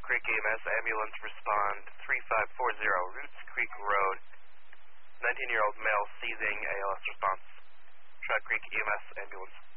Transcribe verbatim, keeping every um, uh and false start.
Creek E M S, ambulance respond three five four zero, Roots Creek Road. nineteen-year-old male seizing, A L S response. Trout Creek E M S, ambulance.